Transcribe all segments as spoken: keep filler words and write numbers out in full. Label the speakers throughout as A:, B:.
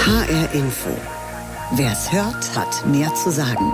A: H R Info. Wer's hört, hat mehr zu sagen.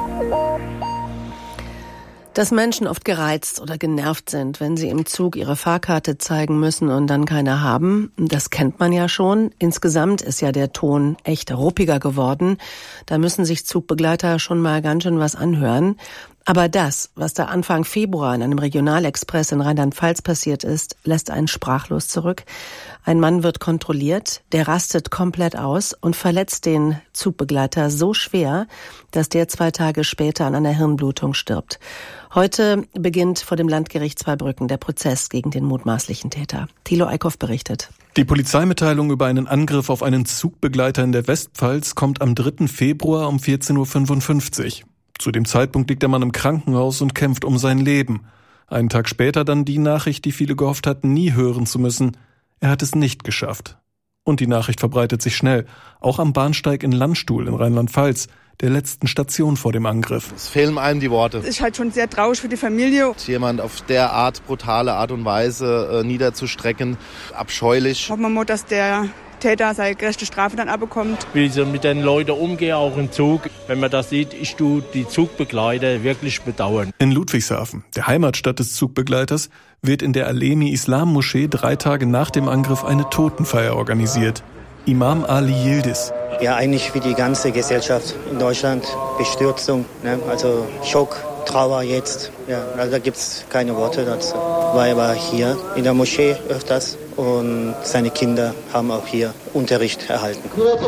B: Dass Menschen oft gereizt oder genervt sind, wenn sie im Zug ihre Fahrkarte zeigen müssen und dann keine haben, das kennt man ja schon. Insgesamt ist ja der Ton echt ruppiger geworden. Da müssen sich Zugbegleiter schon mal ganz schön was anhören. Aber das, was da Anfang Februar in einem Regionalexpress in Rheinland-Pfalz passiert ist, lässt einen sprachlos zurück. Ein Mann wird kontrolliert, der rastet komplett aus und verletzt den Zugbegleiter so schwer, dass der zwei Tage später an einer Hirnblutung stirbt. Heute beginnt vor dem Landgericht Zweibrücken der Prozess gegen den mutmaßlichen Täter. Thilo Eickhoff berichtet.
C: Die Polizeimitteilung über einen Angriff auf einen Zugbegleiter in der Westpfalz kommt am dritten Februar um vierzehn Uhr fünfundfünfzig. Zu dem Zeitpunkt liegt der Mann im Krankenhaus und kämpft um sein Leben. Einen Tag später dann die Nachricht, die viele gehofft hatten, nie hören zu müssen. Er hat es nicht geschafft. Und die Nachricht verbreitet sich schnell, auch am Bahnsteig in Landstuhl in Rheinland-Pfalz, der letzten Station vor dem Angriff.
D: Es fehlen einem die Worte.
E: Es ist halt schon sehr traurig für die Familie.
D: Jemand auf der Art, brutale Art und Weise äh, niederzustrecken, abscheulich.
E: Hoffen wir mal, dass der Täter seine gerechte Strafe dann abbekommt.
F: Wie sie mit den Leuten umgehen, auch im Zug. Wenn man das sieht, ich tue die Zugbegleiter wirklich bedauern.
C: In Ludwigshafen, der Heimatstadt des Zugbegleiters, wird in der Alemi-Islam-Moschee drei Tage nach dem Angriff eine Totenfeier organisiert. Imam Ali Yildiz.
G: Ja, eigentlich wie die ganze Gesellschaft in Deutschland. Bestürzung, ne? Also Schock, Trauer jetzt. Ja, also da gibt's keine Worte dazu. Weil er war hier in der Moschee öfters und seine Kinder haben auch hier Unterricht erhalten.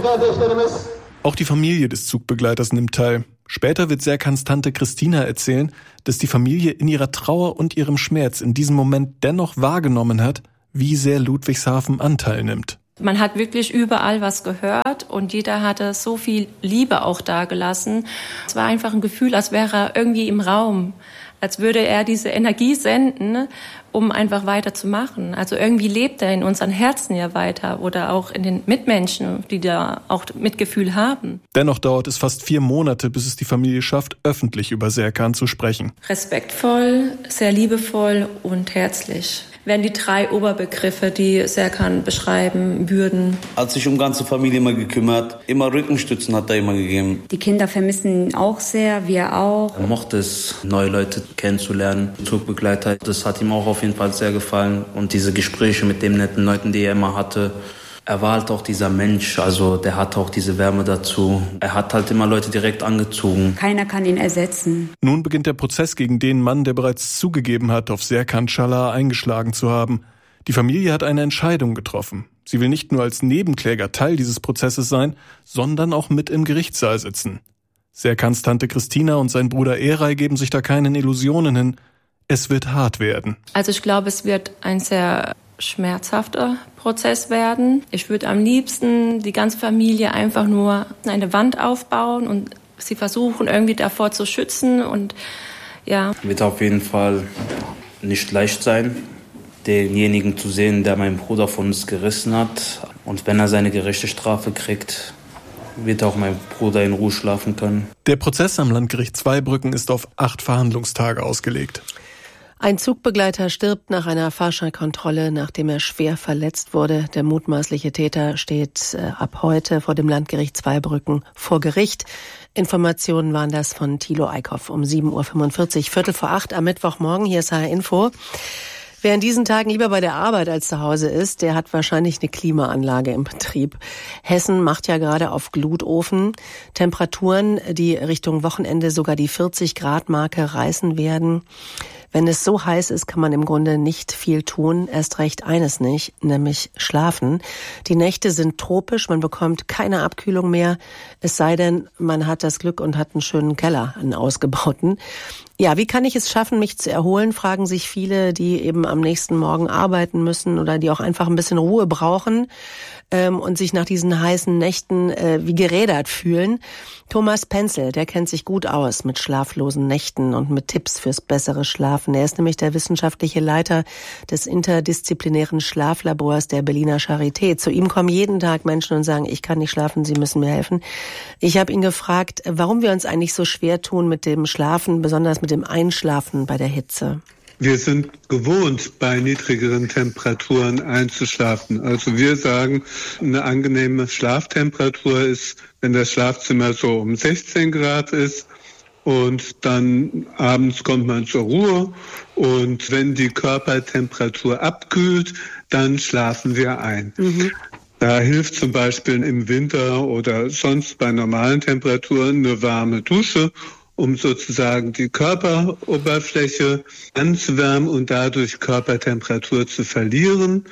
C: Auch die Familie des Zugbegleiters nimmt teil. Später wird Serkans Tante Christina erzählen, dass die Familie in ihrer Trauer und ihrem Schmerz in diesem Moment dennoch wahrgenommen hat, wie sehr Ludwigshafen Anteil nimmt.
H: Man hat wirklich überall was gehört und jeder hatte so viel Liebe auch dagelassen. Es war einfach ein Gefühl, als wäre er irgendwie im Raum, als würde er diese Energie senden, um einfach weiterzumachen. Also irgendwie lebt er in unseren Herzen ja weiter oder auch in den Mitmenschen, die da auch Mitgefühl haben.
C: Dennoch dauert es fast vier Monate, bis es die Familie schafft, öffentlich über Serkan zu sprechen.
H: Respektvoll, sehr liebevoll und herzlich wären die drei Oberbegriffe, die Serkan beschreiben würden.
I: Hat sich um ganze Familie immer gekümmert, immer Rückenstützen hat er immer gegeben.
J: Die Kinder vermissen ihn auch sehr, wir auch.
I: Er mochte es, neue Leute kennenzulernen, Zugbegleiter. Das hat ihm auch auf jeden Fall sehr gefallen und diese Gespräche mit den netten Leuten, die er immer hatte. Er war halt auch dieser Mensch, also der hatte auch diese Wärme dazu. Er hat halt immer Leute direkt angezogen.
J: Keiner kann ihn ersetzen.
C: Nun beginnt der Prozess gegen den Mann, der bereits zugegeben hat, auf Serkan Çalar eingeschlagen zu haben. Die Familie hat eine Entscheidung getroffen. Sie will nicht nur als Nebenkläger Teil dieses Prozesses sein, sondern auch mit im Gerichtssaal sitzen. Serkans Tante Christina und sein Bruder Eray geben sich da keinen Illusionen hin. Es wird hart werden.
H: Also ich glaube, es wird ein sehr schmerzhafter Prozess werden. Ich würde am liebsten die ganze Familie einfach nur eine Wand aufbauen und sie versuchen irgendwie davor zu schützen und ja.
I: Wird auf jeden Fall nicht leicht sein, denjenigen zu sehen, der meinen Bruder von uns gerissen hat. Und wenn er seine gerechte Strafe kriegt, wird auch mein Bruder in Ruhe schlafen können.
C: Der Prozess am Landgericht Zweibrücken ist auf acht Verhandlungstage ausgelegt.
B: Ein Zugbegleiter stirbt nach einer Fahrscheinkontrolle, nachdem er schwer verletzt wurde. Der mutmaßliche Täter steht äh, ab heute vor dem Landgericht Zweibrücken vor Gericht. Informationen waren das von Thilo Eickhoff um sieben Uhr fünfundvierzig, Viertel vor acht am Mittwochmorgen. Hier ist H R Info. Wer in diesen Tagen lieber bei der Arbeit als zu Hause ist, der hat wahrscheinlich eine Klimaanlage im Betrieb. Hessen macht ja gerade auf Glutofen. Temperaturen, die Richtung Wochenende sogar die vierzig Grad Marke reißen werden. Wenn es so heiß ist, kann man im Grunde nicht viel tun, erst recht eines nicht, nämlich schlafen. Die Nächte sind tropisch, man bekommt keine Abkühlung mehr, es sei denn, man hat das Glück und hat einen schönen Keller, einen ausgebauten. Ja, wie kann ich es schaffen, mich zu erholen, fragen sich viele, die eben am nächsten Morgen arbeiten müssen oder die auch einfach ein bisschen Ruhe brauchen ähm, und sich nach diesen heißen Nächten äh, wie gerädert fühlen. Thomas Penzel, der kennt sich gut aus mit schlaflosen Nächten und mit Tipps fürs bessere Schlafen. Er ist nämlich der wissenschaftliche Leiter des interdisziplinären Schlaflabors der Berliner Charité. Zu ihm kommen jeden Tag Menschen und sagen, ich kann nicht schlafen, Sie müssen mir helfen. Ich habe ihn gefragt, warum wir uns eigentlich so schwer tun mit dem Schlafen, besonders mit dem Einschlafen bei der Hitze.
K: Wir sind gewohnt, bei niedrigeren Temperaturen einzuschlafen. Also wir sagen, eine angenehme Schlaftemperatur ist, wenn das Schlafzimmer so um sechzehn Grad ist. Und dann abends kommt man zur Ruhe. Und wenn die Körpertemperatur abkühlt, dann schlafen wir ein. Mhm. Da hilft zum Beispiel im Winter oder sonst bei normalen Temperaturen eine warme Dusche, um sozusagen die Körperoberfläche anzuwärmen und dadurch Körpertemperatur zu verlieren.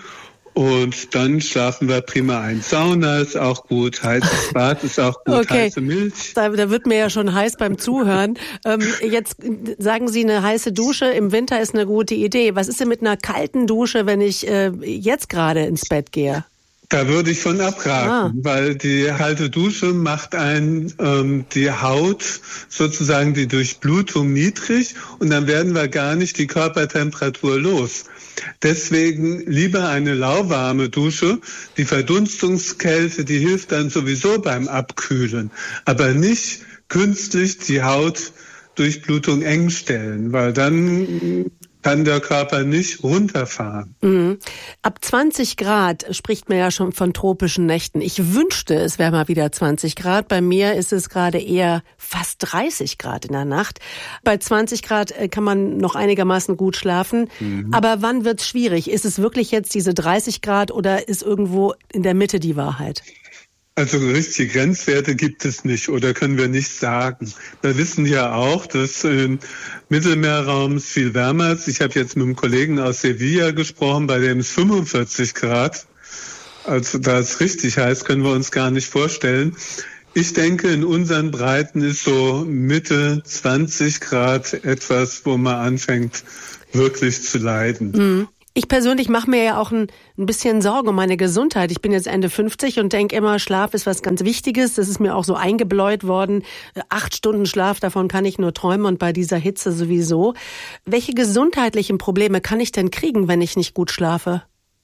K: Und dann schlafen wir prima ein. Sauna ist auch gut, heißes Bad ist auch gut, okay. Heiße Milch.
B: Da, da wird mir ja schon heiß beim Zuhören. Ähm, jetzt sagen Sie, eine heiße Dusche im Winter ist eine gute Idee. Was ist denn mit einer kalten Dusche, wenn ich äh, jetzt gerade ins Bett gehe?
K: Da würde ich von abraten, ah. weil die kalte Dusche macht ein, ähm, die Haut, sozusagen die Durchblutung niedrig und dann werden wir gar nicht die Körpertemperatur los. Deswegen lieber eine lauwarme Dusche. Die Verdunstungskälte, die hilft dann sowieso beim Abkühlen, aber nicht künstlich die Hautdurchblutung eng stellen, weil dann kann der Körper nicht runterfahren.
B: Mhm. Ab zwanzig Grad spricht man ja schon von tropischen Nächten. Ich wünschte, es wäre mal wieder zwanzig Grad. Bei mir ist es gerade eher fast dreißig Grad in der Nacht. Bei zwanzig Grad kann man noch einigermaßen gut schlafen. Mhm. Aber wann wird's schwierig? Ist es wirklich jetzt diese dreißig Grad oder ist irgendwo in der Mitte die Wahrheit?
K: Also richtige Grenzwerte gibt es nicht oder können wir nicht sagen. Wir wissen ja auch, dass im Mittelmeerraum es viel wärmer ist. Ich habe jetzt mit einem Kollegen aus Sevilla gesprochen, bei dem es fünfundvierzig Grad. Also da es richtig heiß, können wir uns gar nicht vorstellen. Ich denke, in unseren Breiten ist so Mitte zwanzig Grad etwas, wo man anfängt, wirklich zu leiden.
B: Mhm. Ich persönlich mache mir ja auch ein, ein bisschen Sorgen um meine Gesundheit. Ich bin jetzt Ende fünfzig und denke immer, Schlaf ist was ganz Wichtiges. Das ist mir auch so eingebläut worden. Acht Stunden Schlaf, davon kann ich nur träumen und bei dieser Hitze sowieso. Welche gesundheitlichen Probleme kann ich denn kriegen, wenn ich nicht gut schlafe?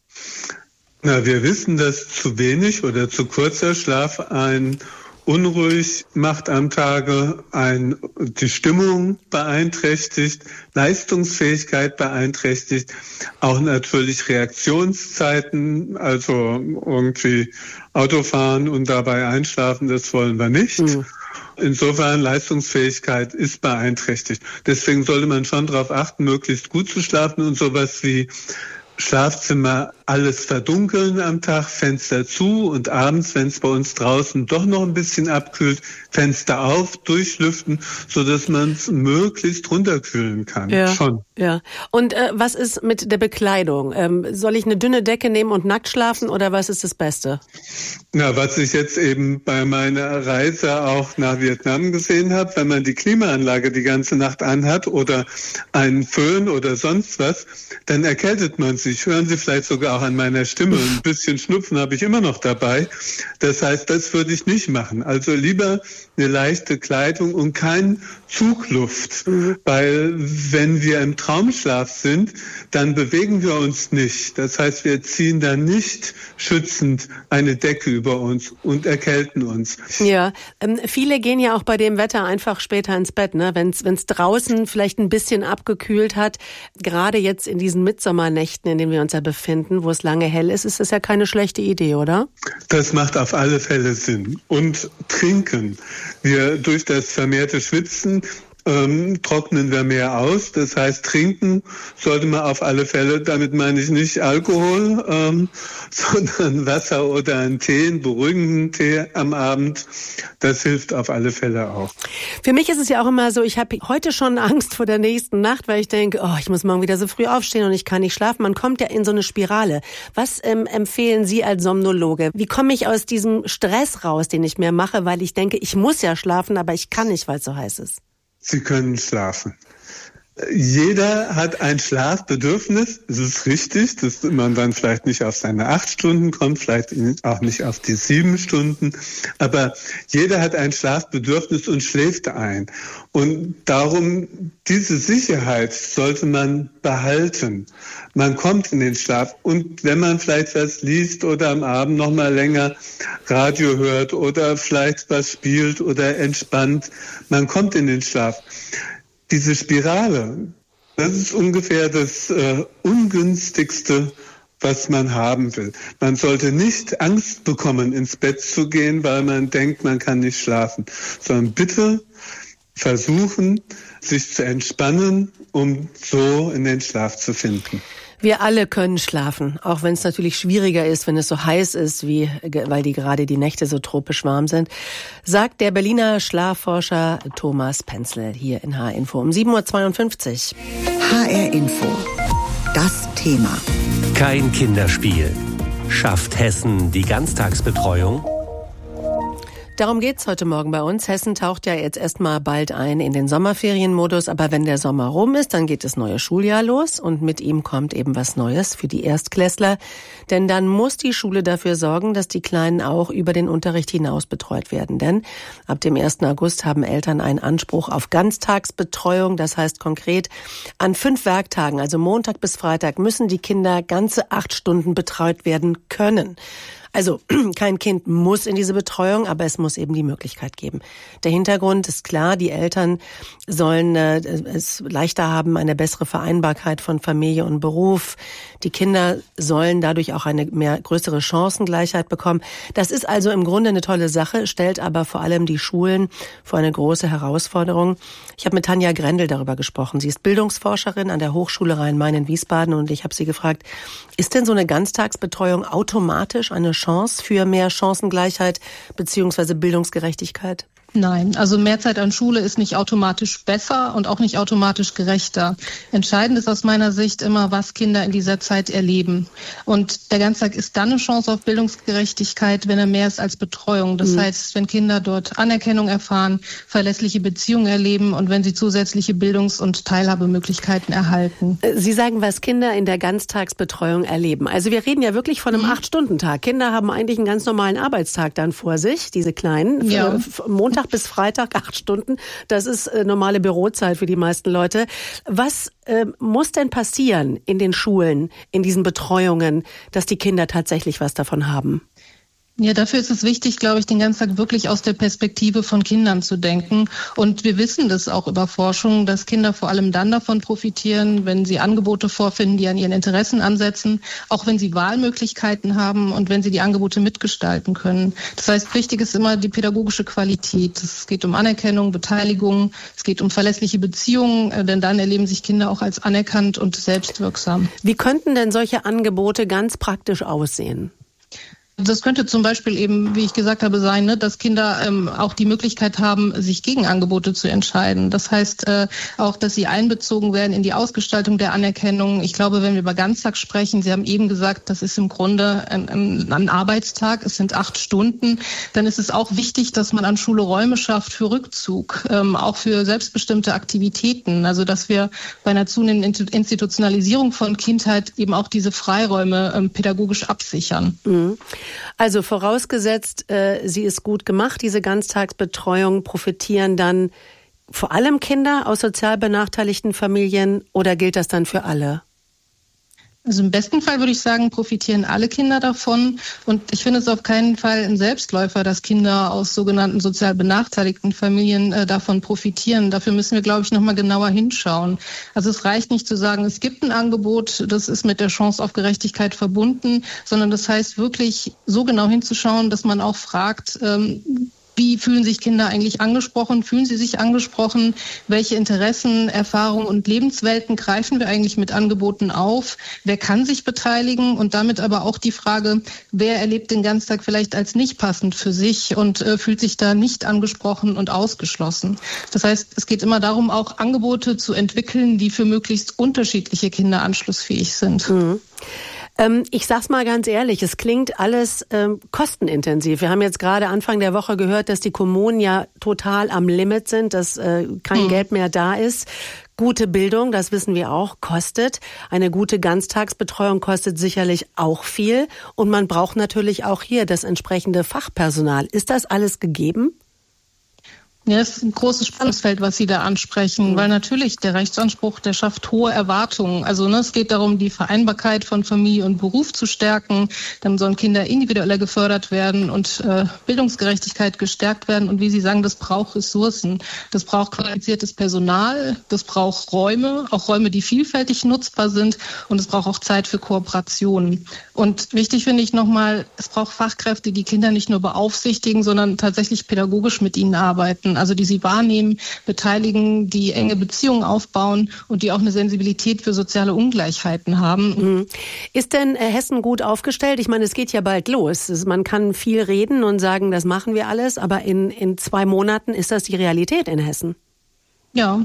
K: Na, wir wissen, dass zu wenig oder zu kurzer Schlaf ein unruhig macht am Tage, ein, die Stimmung beeinträchtigt, Leistungsfähigkeit beeinträchtigt, auch natürlich Reaktionszeiten, also irgendwie Autofahren und dabei einschlafen, das wollen wir nicht. Mhm. Insofern Leistungsfähigkeit ist beeinträchtigt. Deswegen sollte man schon darauf achten, möglichst gut zu schlafen und sowas wie Schlafzimmer alles verdunkeln am Tag, Fenster zu und abends, wenn es bei uns draußen doch noch ein bisschen abkühlt, Fenster auf, durchlüften, so dass man es möglichst runterkühlen kann.
B: Ja,
K: schon.
B: Ja. Und äh, was ist mit der Bekleidung? Ähm, soll ich eine dünne Decke nehmen und nackt schlafen oder was ist das Beste?
K: Na, was ich jetzt eben bei meiner Reise auch nach Vietnam gesehen habe, wenn man die Klimaanlage die ganze Nacht anhat oder einen Föhn oder sonst was, dann erkältet man sich. Hören Sie vielleicht sogar auch an meiner Stimme. Ein bisschen Schnupfen habe ich immer noch dabei. Das heißt, das würde ich nicht machen. Also lieber eine leichte Kleidung und kein Zugluft. Mhm. Weil wenn wir im Traumschlaf sind, dann bewegen wir uns nicht. Das heißt, wir ziehen dann nicht schützend eine Decke über uns und erkälten uns.
B: Ja, ähm, viele gehen ja auch bei dem Wetter einfach später ins Bett, ne? Wenn es draußen vielleicht ein bisschen abgekühlt hat, gerade jetzt in diesen Mitsommernächten, in denen wir uns ja befinden, wo es lange hell ist, ist das ja keine schlechte Idee, oder?
K: Das macht auf alle Fälle Sinn. Und trinken. Wir durch das vermehrte Schwitzen ähm, trocknen wir mehr aus. Das heißt, trinken sollte man auf alle Fälle, damit meine ich nicht Alkohol, ähm, sondern Wasser oder einen Tee, einen beruhigenden Tee am Abend. Das hilft auf alle Fälle auch.
B: Für mich ist es ja auch immer so, ich habe heute schon Angst vor der nächsten Nacht, weil ich denke, oh, ich muss morgen wieder so früh aufstehen und ich kann nicht schlafen. Man kommt ja in so eine Spirale. Was ähm, empfehlen Sie als Somnologe? Wie komme ich aus diesem Stress raus, den ich mir mache, weil ich denke, ich muss ja schlafen, aber ich kann nicht, weil es so heiß ist?
K: Sie können schlafen. Jeder hat ein Schlafbedürfnis, es ist richtig, dass man dann vielleicht nicht auf seine acht Stunden kommt, vielleicht auch nicht auf die sieben Stunden, aber jeder hat ein Schlafbedürfnis und schläft ein. Und darum, diese Sicherheit sollte man behalten. Man kommt in den Schlaf und wenn man vielleicht was liest oder am Abend noch mal länger Radio hört oder vielleicht was spielt oder entspannt, man kommt in den Schlaf. Diese Spirale, Das ist ungefähr das äh, ungünstigste, was man haben will. Man sollte nicht Angst bekommen, ins Bett zu gehen, weil man denkt, man kann nicht schlafen, sondern bitte versuchen, sich zu entspannen, um so in den Schlaf zu finden.
B: Wir alle können schlafen, auch wenn es natürlich schwieriger ist, wenn es so heiß ist, wie weil die gerade die Nächte so tropisch warm sind, sagt der Berliner Schlafforscher Thomas Penzel hier in H R Info um sieben Uhr zweiundfünfzig.
A: H R Info. Das Thema.
L: Kein Kinderspiel. Schafft Hessen die Ganztagsbetreuung?
B: Darum geht's heute Morgen bei uns. Hessen taucht ja jetzt erstmal bald ein in den Sommerferienmodus, aber wenn der Sommer rum ist, dann geht das neue Schuljahr los und mit ihm kommt eben was Neues für die Erstklässler, denn dann muss die Schule dafür sorgen, dass die Kleinen auch über den Unterricht hinaus betreut werden, denn ab dem ersten August haben Eltern einen Anspruch auf Ganztagsbetreuung, das heißt konkret an fünf Werktagen, also Montag bis Freitag, müssen die Kinder ganze acht Stunden betreut werden können. Also kein Kind muss in diese Betreuung, aber es muss eben die Möglichkeit geben. Der Hintergrund ist klar, die Eltern sollen äh, es leichter haben, eine bessere Vereinbarkeit von Familie und Beruf. Die Kinder sollen dadurch auch eine mehr größere Chancengleichheit bekommen. Das ist also im Grunde eine tolle Sache, stellt aber vor allem die Schulen vor eine große Herausforderung. Ich habe mit Tanja Grendel darüber gesprochen. Sie ist Bildungsforscherin an der Hochschule Rhein-Main in Wiesbaden und ich habe sie gefragt, ist denn so eine Ganztagsbetreuung automatisch eine Chance für mehr Chancengleichheit bzw. Bildungsgerechtigkeit?
M: Nein, also mehr Zeit an Schule ist nicht automatisch besser und auch nicht automatisch gerechter. Entscheidend ist aus meiner Sicht immer, was Kinder in dieser Zeit erleben. Und der Ganztag ist dann eine Chance auf Bildungsgerechtigkeit, wenn er mehr ist als Betreuung. Das mhm. heißt, wenn Kinder dort Anerkennung erfahren, verlässliche Beziehungen erleben und wenn sie zusätzliche Bildungs- und Teilhabemöglichkeiten erhalten.
B: Sie sagen, was Kinder in der Ganztagsbetreuung erleben. Also wir reden ja wirklich von einem mhm. acht-Stunden-Tag. Kinder haben eigentlich einen ganz normalen Arbeitstag dann vor sich, diese Kleinen.
M: Ja.
B: Montag bis Freitag, acht Stunden. Das ist äh, normale Bürozeit für die meisten Leute. Was äh, muss denn passieren in den Schulen, in diesen Betreuungen, dass die Kinder tatsächlich was davon haben?
M: Ja, dafür ist es wichtig, glaube ich, den ganzen Tag wirklich aus der Perspektive von Kindern zu denken. Und wir wissen das auch über Forschung, dass Kinder vor allem dann davon profitieren, wenn sie Angebote vorfinden, die an ihren Interessen ansetzen, auch wenn sie Wahlmöglichkeiten haben und wenn sie die Angebote mitgestalten können. Das heißt, wichtig ist immer die pädagogische Qualität. Es geht um Anerkennung, Beteiligung, es geht um verlässliche Beziehungen, denn dann erleben sich Kinder auch als anerkannt und selbstwirksam.
B: Wie könnten denn solche Angebote ganz praktisch aussehen?
M: Das könnte zum Beispiel eben, wie ich gesagt habe, sein, ne, dass Kinder ähm, auch die Möglichkeit haben, sich gegen Angebote zu entscheiden. Das heißt äh, auch, dass sie einbezogen werden in die Ausgestaltung der Anerkennung. Ich glaube, wenn wir über Ganztag sprechen, Sie haben eben gesagt, das ist im Grunde ein, ein, ein Arbeitstag, es sind acht Stunden, dann ist es auch wichtig, dass man an Schule Räume schafft für Rückzug, ähm, auch für selbstbestimmte Aktivitäten. Also dass wir bei einer zunehmenden Institutionalisierung von Kindheit eben auch diese Freiräume ähm, pädagogisch absichern.
B: Mhm. Also vorausgesetzt, äh, sie ist gut gemacht, diese Ganztagsbetreuung, profitieren dann vor allem Kinder aus sozial benachteiligten Familien oder gilt das dann für alle?
M: Also im besten Fall würde ich sagen, profitieren alle Kinder davon. Und ich finde es auf keinen Fall ein Selbstläufer, dass Kinder aus sogenannten sozial benachteiligten Familien äh, davon profitieren. Dafür müssen wir, glaube ich, nochmal genauer hinschauen. Also es reicht nicht zu sagen, es gibt ein Angebot, das ist mit der Chance auf Gerechtigkeit verbunden, sondern das heißt wirklich so genau hinzuschauen, dass man auch fragt, ähm, wie fühlen sich Kinder eigentlich angesprochen? Fühlen sie sich angesprochen? Welche Interessen, Erfahrungen und Lebenswelten greifen wir eigentlich mit Angeboten auf? Wer kann sich beteiligen? Und damit aber auch die Frage, wer erlebt den Ganztag vielleicht als nicht passend für sich und äh, fühlt sich da nicht angesprochen und ausgeschlossen? Das heißt, es geht immer darum, auch Angebote zu entwickeln, die für möglichst unterschiedliche Kinder anschlussfähig sind.
B: Mhm. Ich sag's mal ganz ehrlich, es klingt alles ähm, kostenintensiv. Wir haben jetzt gerade Anfang der Woche gehört, dass die Kommunen ja total am Limit sind, dass äh, kein hm. Geld mehr da ist. Gute Bildung, das wissen wir auch, kostet. Eine gute Ganztagsbetreuung kostet sicherlich auch viel. Und man braucht natürlich auch hier das entsprechende Fachpersonal. Ist das alles gegeben?
M: Ja, es ist ein großes Spannungsfeld, was Sie da ansprechen, mhm. weil natürlich der Rechtsanspruch, der schafft hohe Erwartungen. Also ne, es geht darum, die Vereinbarkeit von Familie und Beruf zu stärken. Dann sollen Kinder individueller gefördert werden und äh, Bildungsgerechtigkeit gestärkt werden. Und wie Sie sagen, das braucht Ressourcen. Das braucht qualifiziertes Personal, das braucht Räume, auch Räume, die vielfältig nutzbar sind. Und es braucht auch Zeit für Kooperation. Und wichtig finde ich nochmal, es braucht Fachkräfte, die Kinder nicht nur beaufsichtigen, sondern tatsächlich pädagogisch mit ihnen arbeiten. Also die sie wahrnehmen, beteiligen, die enge Beziehungen aufbauen und die auch eine Sensibilität für soziale Ungleichheiten haben.
B: Ist denn Hessen gut aufgestellt? Ich meine, es geht ja bald los. Man kann viel reden und sagen, das machen wir alles, aber in, in zwei Monaten ist das die Realität in Hessen.
M: Ja.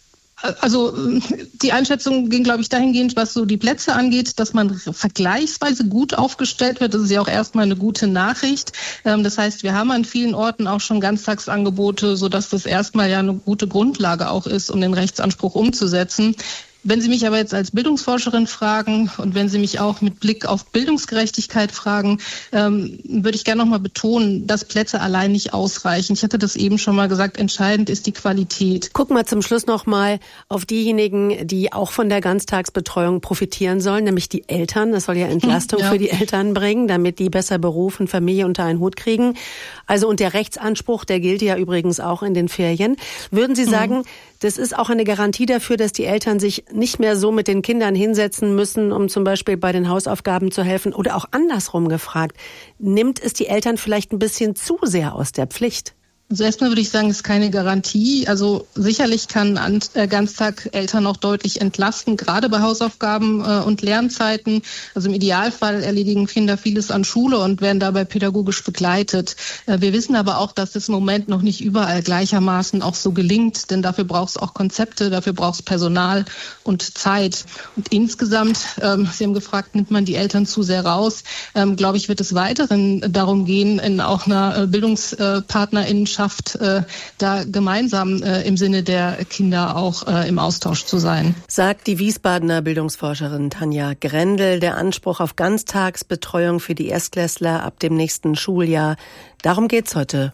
M: Also die Einschätzung ging, glaube ich, dahingehend, was so die Plätze angeht, dass man vergleichsweise gut aufgestellt wird. Das ist ja auch erstmal eine gute Nachricht. Das heißt, wir haben an vielen Orten auch schon Ganztagsangebote, sodass das erstmal ja eine gute Grundlage auch ist, um den Rechtsanspruch umzusetzen. Wenn Sie mich aber jetzt als Bildungsforscherin fragen und wenn Sie mich auch mit Blick auf Bildungsgerechtigkeit fragen, ähm, würde ich gerne noch mal betonen, dass Plätze allein nicht ausreichen. Ich hatte das eben schon mal gesagt, entscheidend ist die Qualität.
B: Gucken wir zum Schluss noch mal auf diejenigen, die auch von der Ganztagsbetreuung profitieren sollen, nämlich die Eltern. Das soll ja Entlastung ja. für die Eltern bringen, damit die besser Beruf und Familie unter einen Hut kriegen. Also und der Rechtsanspruch, der gilt ja übrigens auch in den Ferien. Würden Sie sagen, mhm. das ist auch eine Garantie dafür, dass die Eltern sich nicht mehr so mit den Kindern hinsetzen müssen, um zum Beispiel bei den Hausaufgaben zu helfen? Oder auch andersrum gefragt, nimmt es die Eltern vielleicht ein bisschen zu sehr aus der Pflicht?
M: Also erstmal würde ich sagen, es ist keine Garantie. Also sicherlich kann Ganztag Eltern auch deutlich entlasten, gerade bei Hausaufgaben und Lernzeiten. Also im Idealfall erledigen Kinder vieles an Schule und werden dabei pädagogisch begleitet. Wir wissen aber auch, dass das im Moment noch nicht überall gleichermaßen auch so gelingt, denn dafür braucht es auch Konzepte, dafür braucht es Personal und Zeit. Und insgesamt, ähm, Sie haben gefragt, nimmt man die Eltern zu sehr raus, ähm, glaube ich, wird es weiterhin darum gehen, in auch einer Bildungspartnerinnenschaft Äh, da gemeinsam äh, im Sinne der Kinder auch äh, im Austausch zu sein.
B: Sagt die Wiesbadener Bildungsforscherin Tanja Grendel. Der Anspruch auf Ganztagsbetreuung für die Erstklässler ab dem nächsten Schuljahr. Darum geht's heute